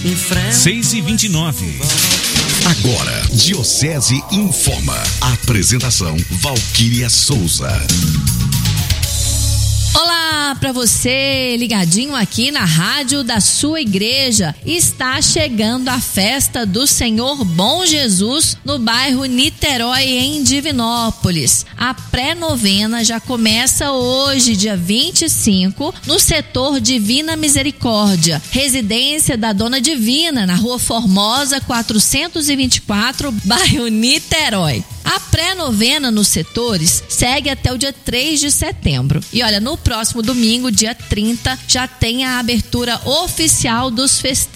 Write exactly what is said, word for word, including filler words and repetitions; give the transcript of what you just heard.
seis e vinte e nove. Agora, Diocese informa. Apresentação Valquíria Souza. Olá para você, ligadinho aqui na rádio da sua igreja. Está chegando a festa do Senhor Bom Jesus no bairro Niterói, em Divinópolis. A pré-novena já começa hoje, dia vinte e cinco, no setor Divina Misericórdia, residência da Dona Divina, na Rua Formosa quatrocentos e vinte e quatro, bairro Niterói. A pré-novena nos setores segue até o dia três de setembro. E olha, no próximo domingo, dia trinta, já tem a abertura oficial dos festejos